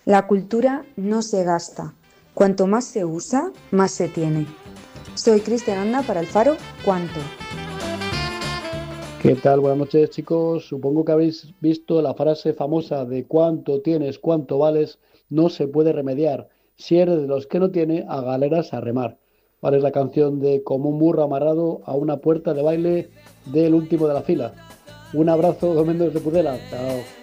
La cultura no se gasta. Cuanto más se usa, más se tiene. Soy Cristian Anda para el Faro Cuánto. ¿Qué tal? Buenas noches, chicos. Supongo que habéis visto la frase famosa de cuánto tienes, cuánto vales, no se puede remediar. Si eres de los que no tiene, a galeras a remar. ¿Vale? Es la canción de Como un burro amarrado a una puerta de baile del último de la fila. Un abrazo, Doméndoz de Pudela. Chao.